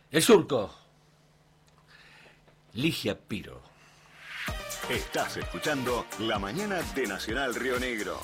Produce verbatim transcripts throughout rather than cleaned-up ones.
El surco. Ligia Piro. Estás escuchando La Mañana de Nacional Río Negro.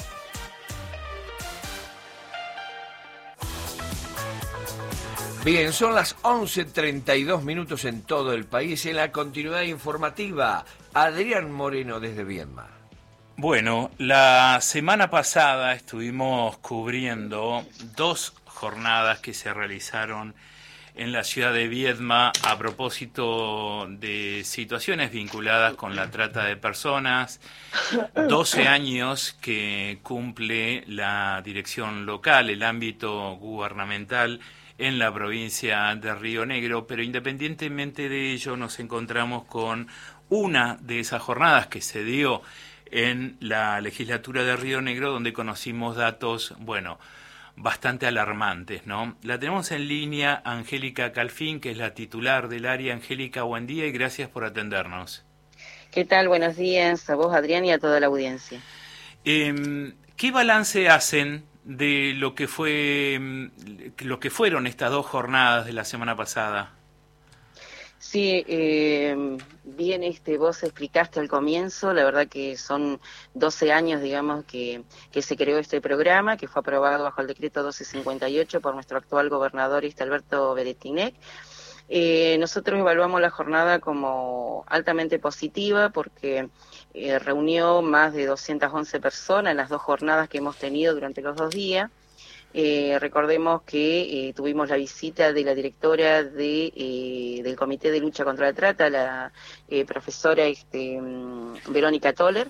Bien, son las once treinta y dos minutos en todo el país. En la continuidad informativa, Adrián Moreno desde Viedma. Bueno, la semana pasada estuvimos cubriendo dos jornadas que se realizaron en la ciudad de Viedma a propósito de situaciones vinculadas con la trata de personas. doce años que cumple la dirección local, el ámbito gubernamental en la provincia de Río Negro, pero independientemente de ello nos encontramos con una de esas jornadas que se dio en la legislatura de Río Negro, donde conocimos datos, bueno, bastante alarmantes, ¿no? La tenemos en línea Angélica Calfín, que es la titular del área. Angélica, buen día y gracias por atendernos. ¿Qué tal? Buenos días a vos, Adrián, y a toda la audiencia. Eh, ¿Qué balance hacen de lo que fue, lo que fueron estas dos jornadas de la semana pasada? Sí, eh, bien, este, vos explicaste al comienzo, la verdad que son doce años, digamos, que, que se creó este programa, que fue aprobado bajo el decreto doce cincuenta y ocho por nuestro actual gobernador, este Alberto Beretinec. Eh, nosotros evaluamos la jornada como altamente positiva porque eh, reunió más de doscientas once personas en las dos jornadas que hemos tenido durante los dos días. Eh, recordemos que eh, tuvimos la visita de la directora de, eh, del Comité de Lucha contra la Trata, la eh, profesora este, Verónica Toller,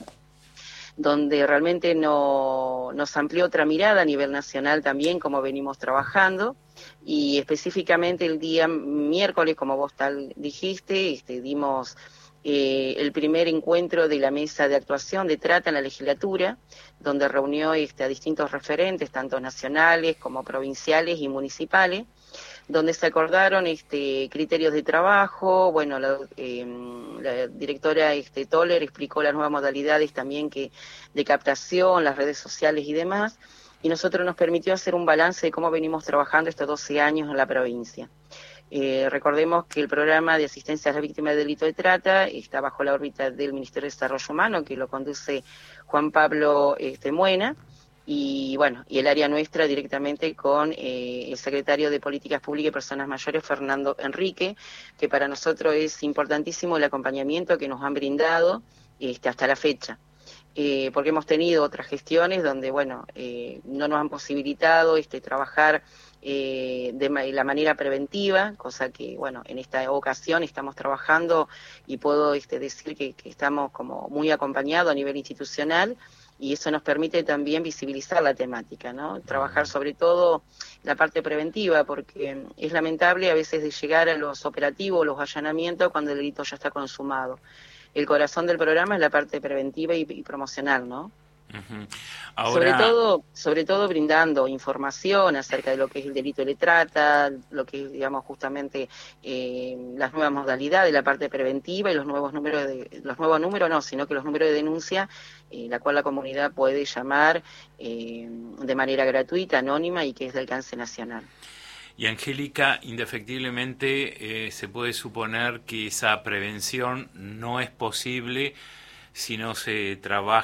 donde realmente no, nos amplió otra mirada a nivel nacional también, como venimos trabajando, y específicamente el día miércoles, como vos tal dijiste, este, dimos eh, el primer encuentro de la mesa de actuación de trata en la legislatura, donde reunió este, a distintos referentes, tanto nacionales como provinciales y municipales, donde se acordaron este, criterios de trabajo. Bueno, la, eh, la directora este, Toller explicó las nuevas modalidades también que de captación, las redes sociales y demás, y nosotros nos permitió hacer un balance de cómo venimos trabajando estos doce años en la provincia. Eh, recordemos que el programa de asistencia a las víctimas de delito de trata está bajo la órbita del Ministerio de Desarrollo Humano, que lo conduce Juan Pablo este, Muena, y bueno, y el área nuestra directamente con eh, el secretario de Políticas Públicas y Personas Mayores, Fernando Enrique, que para nosotros es importantísimo el acompañamiento que nos han brindado este, hasta la fecha. Eh, porque hemos tenido otras gestiones donde, bueno, eh, no nos han posibilitado este, trabajar eh, de ma- la manera preventiva, cosa que, bueno, en esta ocasión estamos trabajando y puedo este, decir que, que estamos como muy acompañados a nivel institucional, y eso nos permite también visibilizar la temática, ¿no? Trabajar sobre todo la parte preventiva, porque es lamentable a veces de llegar a los operativos, los allanamientos, cuando el delito ya está consumado. El corazón del programa es la parte preventiva y, y promocional, ¿no? Uh-huh. Ahora... Sobre todo, sobre todo brindando información acerca de lo que es el delito de trata, lo que es, digamos, justamente eh, las nuevas modalidades, la parte preventiva y los nuevos números, de, los nuevos números no, sino que los números de denuncia, eh, la cual la comunidad puede llamar eh, de manera gratuita, anónima y que es de alcance nacional. Y Angélica, indefectiblemente eh, se puede suponer que esa prevención no es posible si no se trabaja